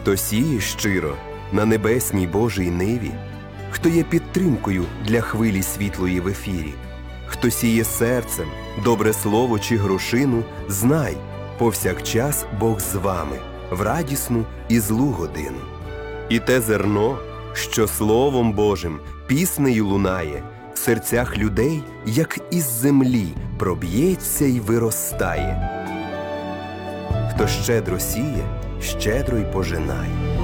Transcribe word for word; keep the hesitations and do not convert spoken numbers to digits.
Хто сіє щиро на небесній Божій ниві, хто є підтримкою для хвилі світлої в ефірі, хто сіє серцем добре слово чи грошину, знай, повсякчас Бог з вами в радісну і злу годину. І те зерно, що Словом Божим піснею лунає, в серцях людей, як із землі, проб'ється й виростає. Хто щедро сіє, щедро й пожинає.